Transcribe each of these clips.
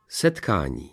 Setkání.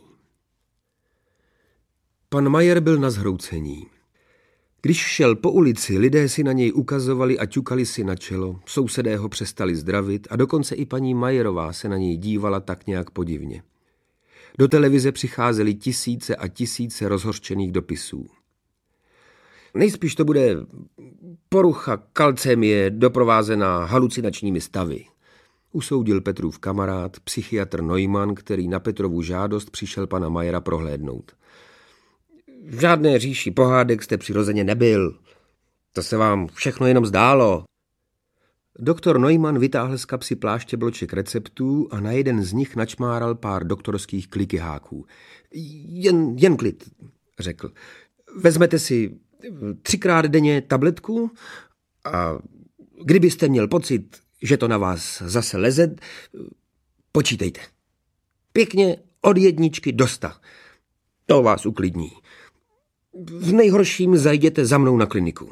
Pan Majer byl na zhroucení. Když šel po ulici, lidé si na něj ukazovali a ťukali si na čelo, sousedé ho přestali zdravit a dokonce i paní Majerová se na něj dívala tak nějak podivně. Do televize přicházely tisíce a tisíce rozhořčených dopisů. Nejspíš to bude porucha kalcémie doprovázená halucinačními stavy, usoudil Petrův kamarád, psychiatr Neumann, který na Petrovu žádost přišel pana Majera prohlédnout. V žádné říši pohádek jste přirozeně nebyl. To se vám všechno jenom zdálo. Doktor Neumann vytáhl z kapsy pláště bloček receptů a na jeden z nich načmáral pár doktorských klikyháků. Jen klid, řekl. Vezmete si 3krát denně tabletku a kdybyste měl pocit, že to na vás zase leze, počítejte. Pěkně od 1 do 100. To vás uklidní. V nejhorším zajděte za mnou na kliniku.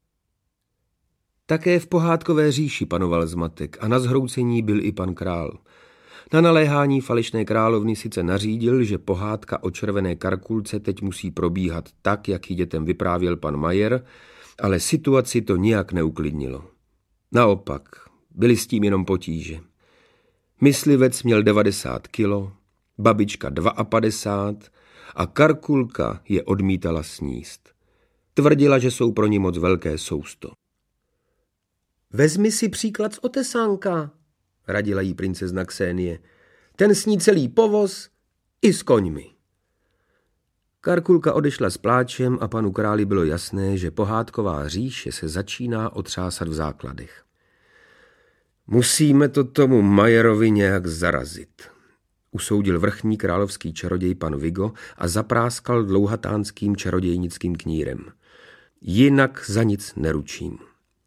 Také v pohádkové říši panoval zmatek a na zhroucení byl i pan král. Na naléhání falešné královny sice nařídil, že pohádka o červené karkulce teď musí probíhat tak, jak ji dětem vyprávěl pan Majer, ale situaci to nijak neuklidnilo. Naopak, byly s tím jenom potíže. Myslivec měl 90 kilo, babička 52 a karkulka je odmítala sníst. Tvrdila, že jsou pro ní moc velké sousto. Vezmi si příklad z Otesánka, radila jí princezna Ksenie. Ten sní celý povoz i s koňmi. Karkulka odešla s pláčem a panu králi bylo jasné, že pohádková říše se začíná otřásat v základech. Musíme to tomu Majerovi nějak zarazit, usoudil vrchní královský čaroděj pan Vigo a zapráskal dlouhatánským čarodějnickým knírem. Jinak za nic neručím.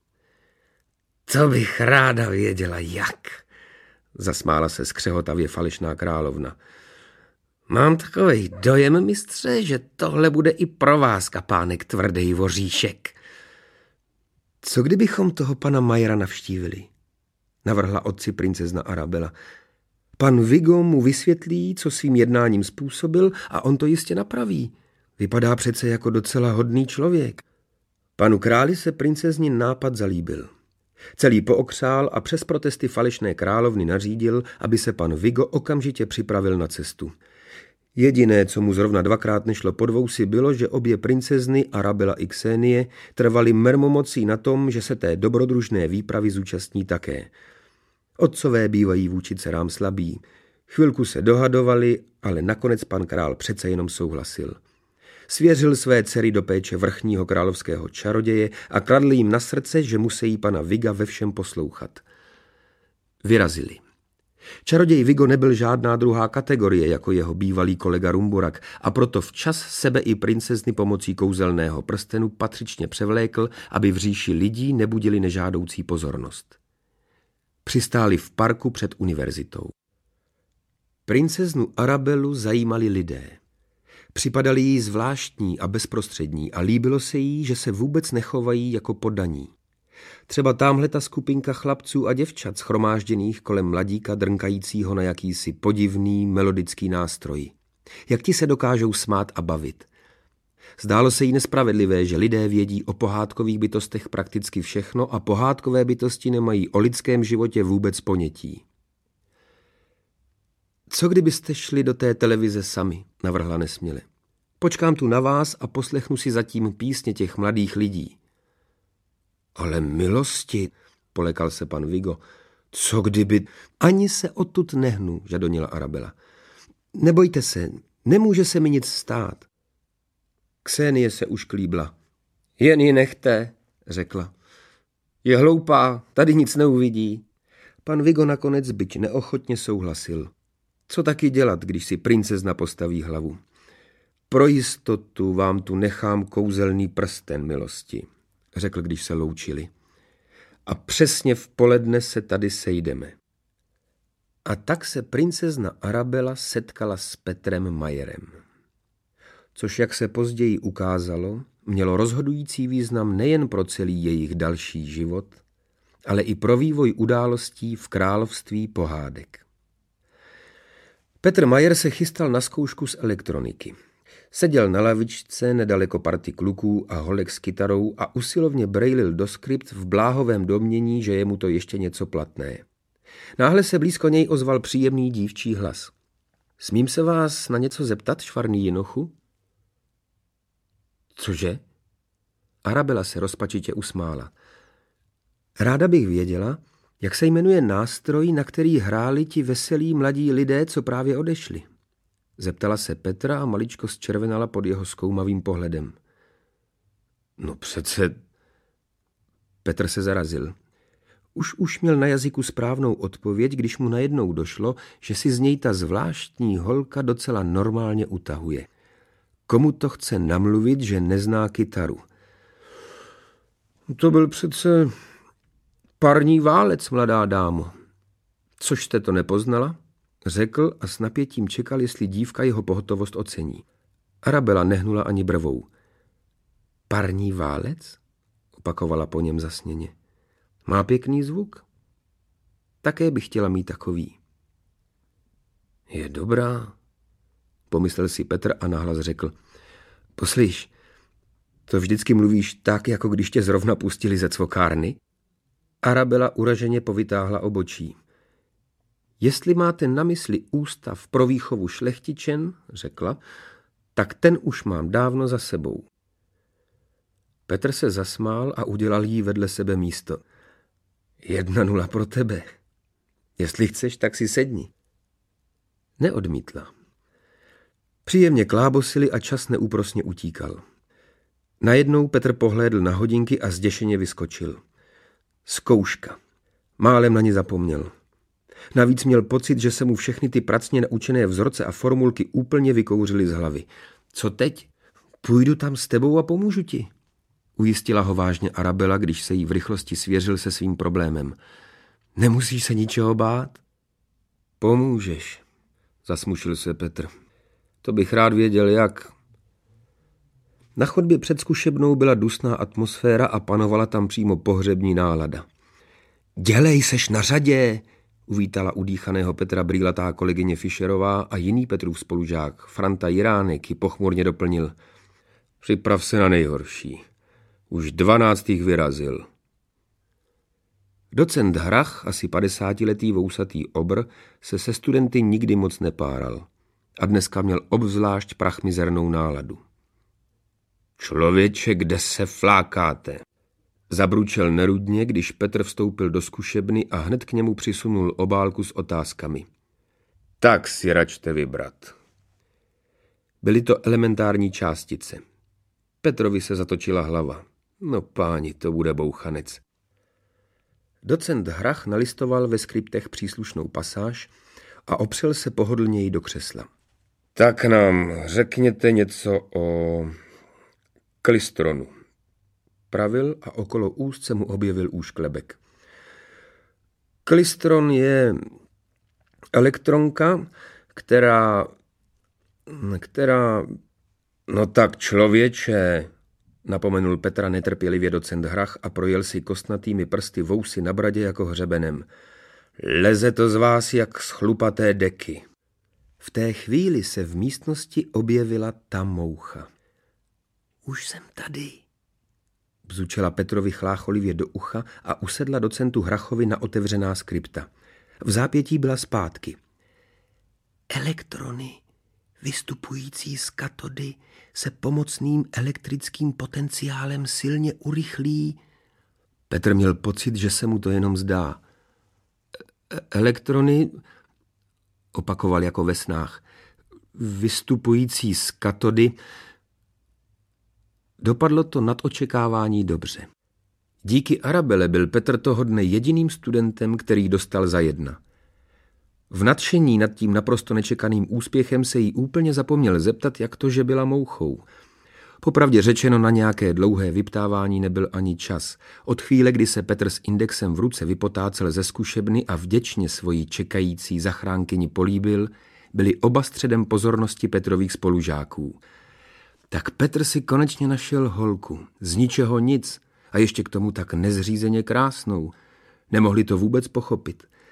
To bych ráda věděla jak, zasmála se skřehotavě falešná královna. Mám takovej dojem, mistře, že tohle bude i pro vás, kapánek tvrdý voříšek. Co kdybychom toho pana Majera navštívili? Navrhla otci princezna Arabela. Pan Vigo mu vysvětlí, co svým jednáním způsobil a on to jistě napraví. Vypadá přece jako docela hodný člověk. Panu králi se princeznin nápad zalíbil. Celý pookřál a přes protesty falešné královny nařídil, aby se pan Vigo okamžitě připravil na cestu. Jediné, co mu zrovna 2krát nešlo pod vousy, bylo, že obě princezny, Arabela i Ksenie, trvaly mermomocí na tom, že se té dobrodružné výpravy zúčastní také. Otcové bývají vůči dcerám slabí. Chvilku se dohadovali, ale nakonec pan král přece jenom souhlasil. Svěřil své dcery do péče vrchního královského čaroděje a kladl jim na srdce, že musí pana Viga ve všem poslouchat. Vyrazili. Čaroděj Vigo nebyl žádná druhá kategorie jako jeho bývalý kolega Rumburak a proto včas sebe i princezny pomocí kouzelného prstenu patřičně převlékl, aby v říši lidí nebudili nežádoucí pozornost. Přistáli v parku před univerzitou. Princeznu Arabelu zajímali lidé. Připadali jí zvláštní a bezprostřední a líbilo se jí, že se vůbec nechovají jako poddaní. Třeba támhle ta skupinka chlapců a děvčat shromážděných kolem mladíka drnkajícího na jakýsi podivný melodický nástroj. Jak ti se dokážou smát a bavit. Zdálo se jí nespravedlivé, že lidé vědí o pohádkových bytostech prakticky všechno a pohádkové bytosti nemají o lidském životě vůbec ponětí. Co kdybyste šli do té televize sami, navrhla nesměle. Počkám tu na vás a poslechnu si zatím písně těch mladých lidí. Ale milosti, polekal se pan Vigo, co kdyby... Ani se odtud nehnu, žadonila Arabela. Nebojte se, nemůže se mi nic stát. Ksenie se už klíbla. Jen ji nechte, řekla. Je hloupá, tady nic neuvidí. Pan Vigo nakonec byť neochotně souhlasil. Co taky dělat, když si princezna postaví hlavu? Pro jistotu vám tu nechám kouzelný prsten, milosti, řekl, když se loučili. A přesně v poledne se tady sejdeme. A tak se princezna Arabela setkala s Petrem Majerem. Což, jak se později ukázalo, mělo rozhodující význam nejen pro celý jejich další život, ale i pro vývoj událostí v království pohádek. Petr Majer se chystal na zkoušku z elektroniky. Seděl na lavičce nedaleko party kluků a holek s kytarou a usilovně brejlil do skript v bláhovém domnění, že je mu to ještě něco platné. Náhle se blízko něj ozval příjemný dívčí hlas. Smím se vás na něco zeptat, švarný jinochu? Cože? Arabela se rozpačitě usmála. Ráda bych věděla, jak se jmenuje nástroj, na který hráli ti veselí mladí lidé, co právě odešli. Zeptala se Petra a maličko zčervenala pod jeho zkoumavým pohledem. No přece... Petr se zarazil. Už měl na jazyku správnou odpověď, když mu najednou došlo, že si z něj ta zvláštní holka docela normálně utahuje. Komu to chce namluvit, že nezná kytaru? To byl přece parní válec, mladá dámo. Což jste to nepoznala? Řekl a s napětím čekal, jestli dívka jeho pohotovost ocení. Arabela nehnula ani brvou. Parní válec? Opakovala po něm zasněně. Má pěkný zvuk? Také bych chtěla mít takový. Je dobrá, pomyslel si Petr a nahlas řekl. Poslyš, to vždycky mluvíš tak, jako když tě zrovna pustili ze cvokárny? Arabela uraženě povytáhla obočí. Jestli máte na mysli ústav pro výchovu šlechtičen, řekla, tak ten už mám dávno za sebou. Petr se zasmál a udělal jí vedle sebe místo. 1-0 pro tebe. Jestli chceš, tak si sedni. Neodmítla. Příjemně klábosili a čas neúprosně utíkal. Najednou Petr pohlédl na hodinky a zděšeně vyskočil. Zkouška. Málem na ní zapomněl. Navíc měl pocit, že se mu všechny ty pracně naučené vzorce a formulky úplně vykouřily z hlavy. Co teď? Půjdu tam s tebou a pomůžu ti. Ujistila ho vážně Arabela, když se jí v rychlosti svěřil se svým problémem. Nemusíš se ničeho bát? Pomůžeš, zasmušil se Petr. To bych rád věděl, jak. Na chodbě před zkušebnou byla dusná atmosféra a panovala tam přímo pohřební nálada. Dělej, seš na řadě, uvítala udýchaného Petra brýlatá kolegyně Fischerová a jiný Petrův spolužák, Franta Jiránek, ji pochmurně doplnil. Připrav se na nejhorší. Už 12. vyrazil. Docent Hrach, asi 50letý vousatý obr, se studenty nikdy moc nepáral. A dneska měl obzvlášť prachmizernou náladu. Člověče, kde se flákáte? Zabručel nerudně, když Petr vstoupil do zkušebny a hned k němu přisunul obálku s otázkami. Tak si račte vybrat. Byly to elementární částice. Petrovi se zatočila hlava. No páni, to bude bouchanec. Docent Hrach nalistoval ve skriptech příslušnou pasáž a opřel se pohodlněji do křesla. Tak nám řekněte něco o klistronu. Pravil a okolo úst se mu objevil úšklebek. Klistron je elektronka, která... No tak člověče, napomenul Petra netrpělivě docent Hrach a projel si kostnatými prsty vousy na bradě jako hřebenem. Leze to z vás jak z chlupaté deky. V té chvíli se v místnosti objevila ta moucha. Už jsem tady, bzučela Petrovi chlácholivě do ucha a usedla docentu Hrachovi na otevřená skripta. V zápětí byla zpátky. Elektrony vystupující z katody se pomocným elektrickým potenciálem silně urychlí. Petr měl pocit, že se mu to jenom zdá. Elektrony, opakoval jako ve snách, vystupující z katody. Dopadlo to nad očekávání dobře. Díky Arabele byl Petr toho dne jediným studentem, který dostal za 1. V nadšení nad tím naprosto nečekaným úspěchem se jí úplně zapomněl zeptat, jak to, že byla mouchou. Popravdě řečeno, na nějaké dlouhé vyptávání nebyl ani čas. Od chvíle, kdy se Petr s indexem v ruce vypotácel ze zkušebny a vděčně svoji čekající zachránkyni políbil, byli oba středem pozornosti Petrových spolužáků. Tak Petr si konečně našel holku, z ničeho nic, a ještě k tomu tak nezřízeně krásnou. Nemohli to vůbec pochopit.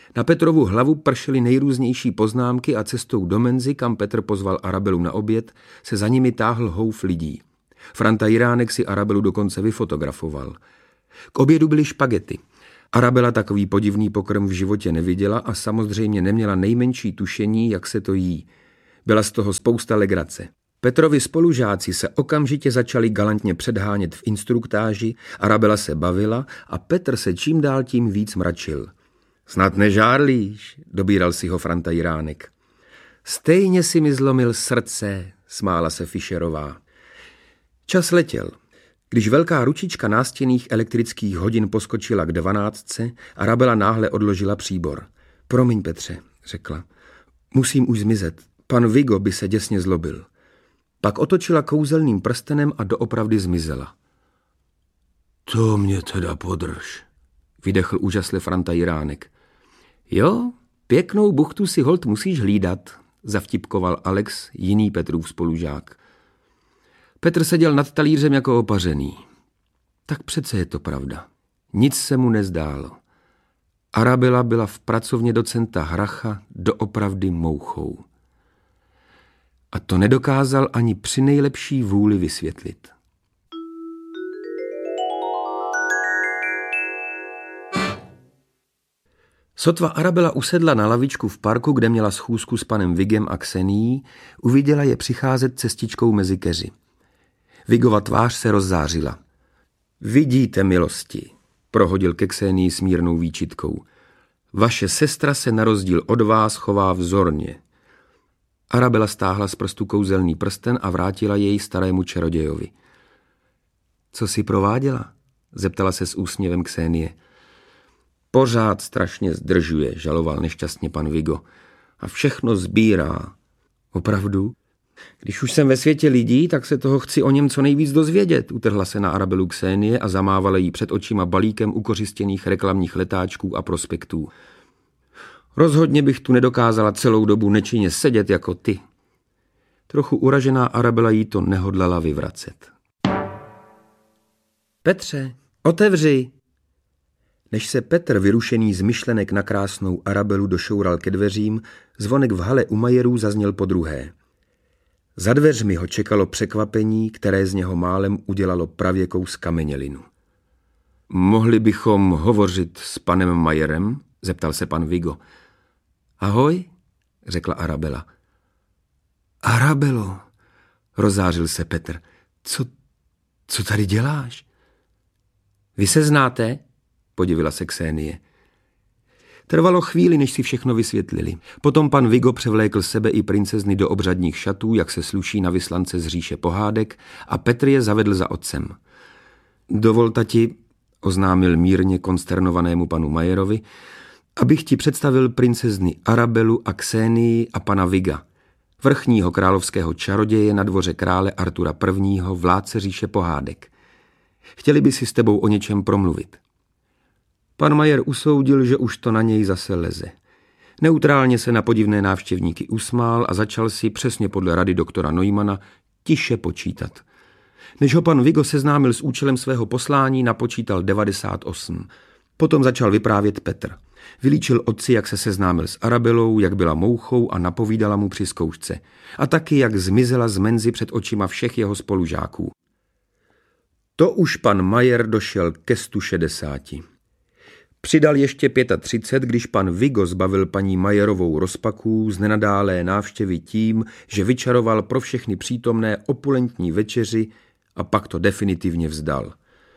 Na Petrovu hlavu pršely nejrůznější poznámky a cestou do menzy, kam Petr pozval Arabelu na oběd, se za nimi táhl houf lidí. Franta Jiránek si Arabelu dokonce vyfotografoval. K obědu byly špagety. Arabela takový podivný pokrm v životě neviděla a samozřejmě neměla nejmenší tušení, jak se to jí. Byla z toho spousta legrace. Petrovi spolužáci se okamžitě začali galantně předhánět v instruktáži, Arabela se bavila a Petr se čím dál tím víc mračil. Snad nežárlíš, dobíral si ho Franta Jiránek. Stejně si mi zlomil srdce, smála se Fischerová. Čas letěl. Když velká ručička nástěnných elektrických hodin poskočila k 12, Arabela náhle odložila příbor. Promiň, Petře, řekla. Musím už zmizet. Pan Vigo by se děsně zlobil. Pak otočila kouzelným prstenem a doopravdy zmizela. To mě teda podrž, vydechl úžasle Franta Jiránek. Jo, pěknou buchtu si holt musíš hlídat, zavtipkoval Alex, jiný Petrův spolužák. Petr seděl nad talířem jako opařený. Tak přece je to pravda. Nic se mu nezdálo. Arabela byla v pracovně docenta Hracha doopravdy mouchou. A to nedokázal ani při nejlepší vůli vysvětlit. Sotva Arabela usedla na lavičku v parku, kde měla schůzku s panem Vigem a Ksenií, uviděla je přicházet cestičkou mezi keři. Vigova tvář se rozzářila. Vidíte, milosti, prohodil ke Ksenii s mírnou výčitkou. Vaše sestra se na rozdíl od vás chová vzorně. Arabela stáhla z prstu kouzelný prsten a vrátila jej starému čarodějovi. Co si prováděla? Zeptala se s úsměvem Ksenie. Pořád strašně zdržuje, žaloval nešťastně pan Vigo. A všechno sbírá. Opravdu? Když už jsem ve světě lidí, tak se toho chci o něm co nejvíc dozvědět, utrhla se na Arabelu Ksenie a zamávala jí před očima balíkem ukořistěných reklamních letáčků a prospektů. Rozhodně bych tu nedokázala celou dobu nečinně sedět jako ty. Trochu uražená Arabela jí to nehodlala vyvracet. Petře, otevři! Než se Petr, vyrušený z myšlenek na krásnou Arabelu, došoural ke dveřím, zvonek v hale u Majerů zazněl podruhé. Za dveřmi ho čekalo překvapení, které z něho málem udělalo pravěkou skamenělinu. Mohli bychom hovořit s panem Majerem? Zeptal se pan Vigo. Ahoj, řekla Arabela. Arabelo, rozzářil se Petr. Co tady děláš? Vy se znáte? Podivila se Ksenie. Trvalo chvíli, než si všechno vysvětlili. Potom pan Vigo převlékl sebe i princezny do obřadních šatů, jak se sluší na vyslance z říše pohádek, a Petr je zavedl za otcem. Dovol, tati, oznámil mírně konsternovanému panu Majerovi, abych ti představil princezny Arabelu a Ksenii a pana Viga, vrchního královského čaroděje na dvoře krále Artura I., vládce říše pohádek. Chtěli by si s tebou o něčem promluvit. Pan Majer usoudil, že už to na něj zase leze. Neutrálně se na podivné návštěvníky usmál a začal si, přesně podle rady doktora Neumana, tiše počítat. Než ho pan Vigo seznámil s účelem svého poslání, napočítal 98. Potom začal vyprávět Petr. Vylíčil otci, jak se seznámil s Arabelou, jak byla mouchou a napovídala mu při zkoušce. A taky, jak zmizela z menzy před očima všech jeho spolužáků. To už pan Majer došel ke 160. Přidal ještě 35, když pan Vigo zbavil paní Majerovou rozpaků z nenadálé návštěvy tím, že vyčaroval pro všechny přítomné opulentní večeři a pak to definitivně vzdal.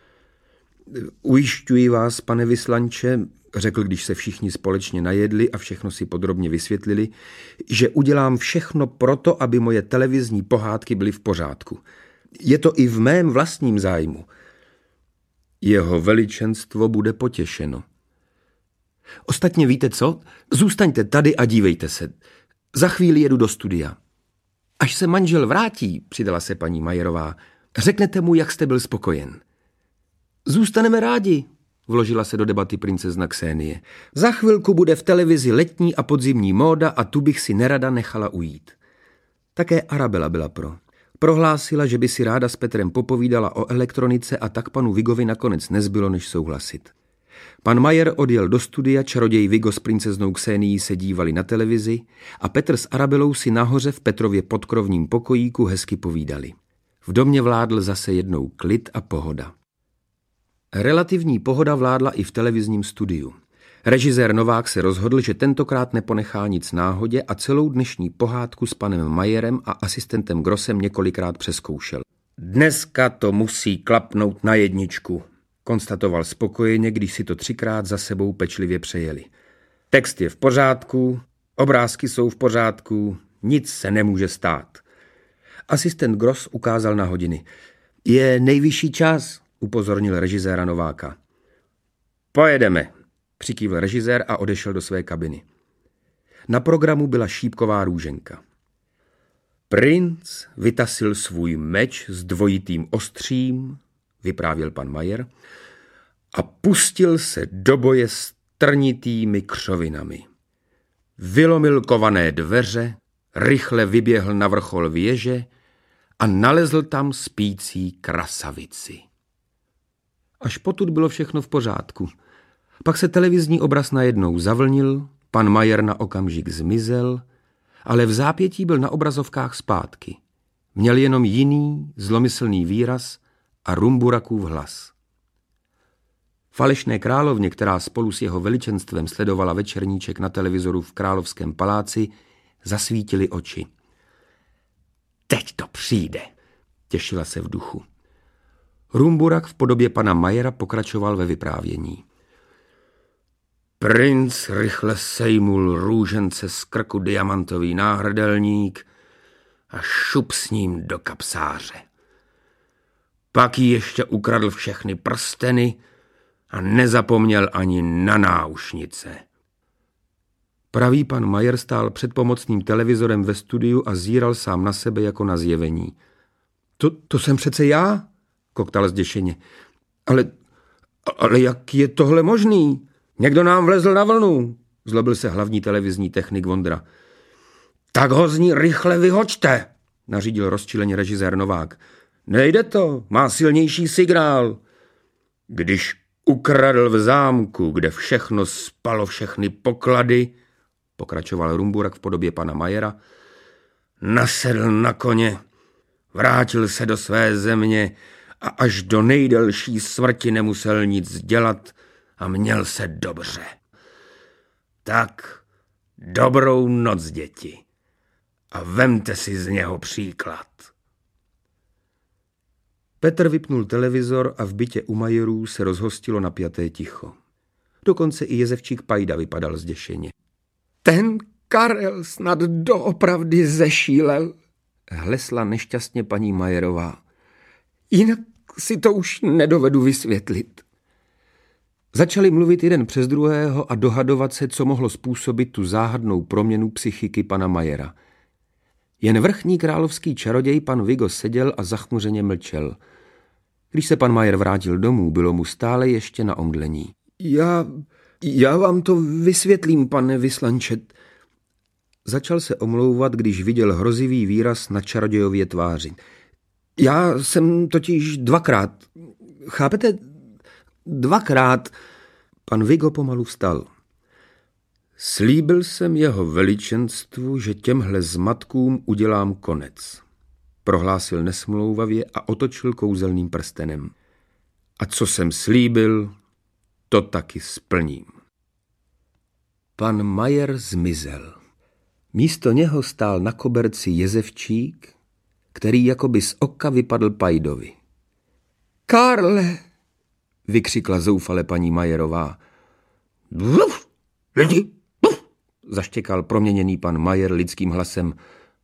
Ujišťuji vás, pane vyslanče, řekl, když se všichni společně najedli a všechno si podrobně vysvětlili, že udělám všechno proto, aby moje televizní pohádky byly v pořádku. Je to i v mém vlastním zájmu. Jeho veličenstvo bude potěšeno. Ostatně víte co? Zůstaňte tady a dívejte se. Za chvíli jedu do studia. Až se manžel vrátí, přidala se paní Majerová, řeknete mu, jak jste byl spokojen. Zůstaneme rádi, vložila se do debaty princezna Ksenie. Za chvilku bude v televizi letní a podzimní móda a tu bych si nerada nechala ujít. Také Arabela byla pro. Prohlásila, že by si ráda s Petrem popovídala o elektronice a tak panu Vigovi nakonec nezbylo, než souhlasit. Pan Majer odjel do studia, čaroděj Vigo s princeznou Ksenií se dívali na televizi a Petr s Arabelou si nahoře v Petrově podkrovním pokojíku hezky povídali. V domě vládl zase jednou klid a pohoda. Relativní pohoda vládla i v televizním studiu. Režisér Novák se rozhodl, že tentokrát neponechá nic náhodě a celou dnešní pohádku s panem Majerem a asistentem Grossem několikrát přezkoušel. Dneska to musí klapnout na jedničku, konstatoval spokojeně, když si to 3krát za sebou pečlivě přejeli. Text je v pořádku, obrázky jsou v pořádku, nic se nemůže stát. Asistent Gross ukázal na hodiny. Je nejvyšší čas, upozornil režiséra Nováka. Pojedeme, přikývl režisér a odešel do své kabiny. Na programu byla šípková růženka. Princ vytasil svůj meč s dvojitým ostřím, vyprávěl pan Majer, a pustil se do boje s trnitými křovinami. Vylomil kované dveře, rychle vyběhl na vrchol věže a nalezl tam spící krasavici. Až potud bylo všechno v pořádku. Pak se televizní obraz najednou zavlnil, pan Majer na okamžik zmizel, ale v zápětí byl na obrazovkách zpátky. Měl jenom jiný, zlomyslný výraz a Rumburakův hlas. Falešné královně, která spolu s jeho veličenstvem sledovala večerníček na televizoru v Královském paláci, zasvítily oči. Teď to přijde, těšila se v duchu. Rumburak v podobě pana Majera pokračoval ve vyprávění. Princ rychle sejmul růžence z krku diamantový náhrdelník a šup s ním do kapsáře. Pak jí ještě ukradl všechny prsteny a nezapomněl ani na náušnice. Pravý pan Majer stál před pomocným televizorem ve studiu a zíral sám na sebe jako na zjevení. To jsem přece já, koktal zděšeně. Ale jak je tohle možný? Někdo nám vlezl na vlnu, zlobil se hlavní televizní technik Vondra. Tak ho z ní rychle vyhoďte, nařídil rozčileně režisér Novák. Nejde to, má silnější signál. Když ukradl v zámku, kde všechno spalo, všechny poklady, pokračoval Rumburak v podobě pana Majera, nasedl na koně, vrátil se do své země a až do nejdelší smrti nemusel nic dělat a měl se dobře. Tak dobrou noc, děti, a vemte si z něho příklad. Petr vypnul televizor a v bytě u Majerů se rozhostilo napjaté ticho. Dokonce i jezevčík Pajda vypadal zděšeně. Ten Karel snad doopravdy zešílel, hlesla nešťastně paní Majerová. Jinak si to už nedovedu vysvětlit. Začali mluvit jeden přes druhého a dohadovat se, co mohlo způsobit tu záhadnou proměnu psychiky pana Majera. Jen vrchní královský čaroděj pan Vigo seděl a zachmuřeně mlčel. Když se pan Majer vrátil domů, bylo mu stále ještě na omdlení. Já vám to vysvětlím, pane vyslanče. Začal se omlouvat, když viděl hrozivý výraz na čarodějově tváři. Já jsem totiž dvakrát, chápete? Dvakrát. Pan Vigo pomalu vstal. Slíbil jsem jeho veličenstvu, že těmhle zmatkům udělám konec, prohlásil nesmlouvavě a otočil kouzelným prstenem. A co jsem slíbil, to taky splním. Pan Majer zmizel. Místo něho stál na koberci jezevčík, který jakoby z oka vypadl Pajdovi. Karle, vykřikla zoufale paní Majerová. Lidi, zaštěkal proměněný pan Majer lidským hlasem.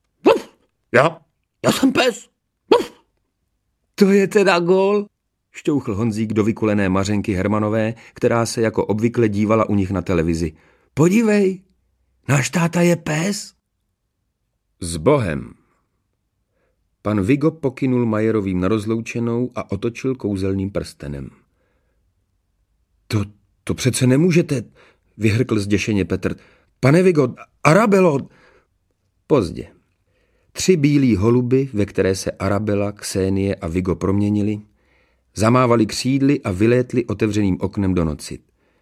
Já jsem pes. To je teda gól, šťouchl Honzík do vykulené Mařenky Hermanové, která se jako obvykle dívala u nich na televizi. Podívej, náš táta je pes. S Bohem. Pan Vigo pokynul Majerovým na rozloučenou a otočil kouzelným prstenem. To přece nemůžete, vyhrkl zděšeně Petr. Pane Vigo, Arabelo. Pozdě. 3 bílí holuby, ve které se Arabela, Ksenie a Vigo proměnili, zamávali křídly a vylétli otevřeným oknem do noci.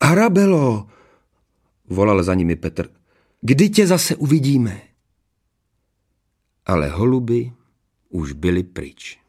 Arabelo, volal za nimi Petr, kdy tě zase uvidíme? Ale holuby už byly pryč.